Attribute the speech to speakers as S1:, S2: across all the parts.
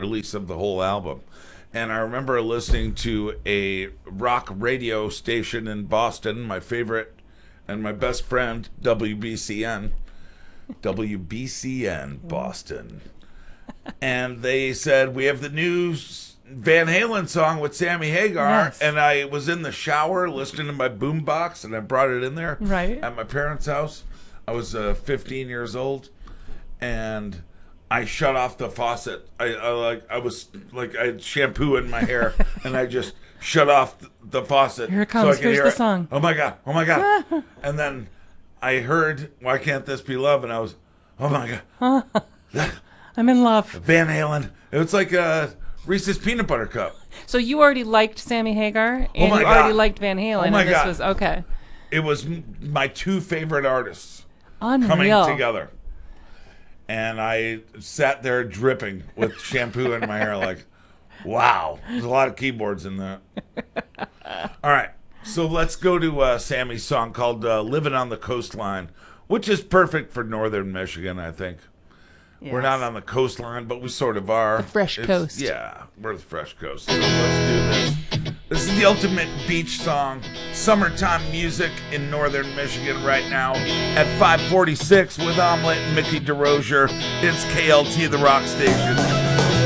S1: release of the whole album. And I remember listening to a rock radio station in Boston, my favorite and my best friend, WBCN Boston. And they said, we have the new Van Halen song with Sammy Hagar.
S2: Yes.
S1: And I was in the shower listening to my boombox, and I brought it in there at my parents' house. I was 15 years old, and I shut off the faucet. I had shampoo in my hair, and I just shut off the faucet.
S2: Here it comes.
S1: So I could
S2: Here's
S1: hear
S2: the
S1: it.
S2: song.
S1: Oh my god! And then I heard "Why Can't This Be Love," and I was, oh my god,
S2: I'm in love.
S1: Van Halen. It was like a Reese's peanut butter cup.
S2: So you already liked Sammy Hagar, and
S1: my
S2: you
S1: God.
S2: already liked Van Halen,
S1: Oh my
S2: and this
S1: God.
S2: was okay.
S1: It was my two favorite artists
S2: Unreal.
S1: coming together. And I sat there dripping with shampoo in my hair like, wow. There's a lot of keyboards in that. All right. So let's go to Sammy's song called Living on the Coastline, which is perfect for northern Michigan, I think.
S2: Yes.
S1: We're not on the coastline, but we sort of are.
S2: The fresh coast.
S1: Yeah, we're the fresh coast. So let's do this. This is the ultimate beach song, summertime music in northern Michigan right now at 5:46 with Omelette and Mickey DeRozier. It's KLT, the rock station.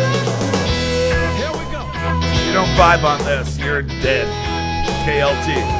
S3: Here we go.
S1: If you don't vibe on this, you're dead. KLT.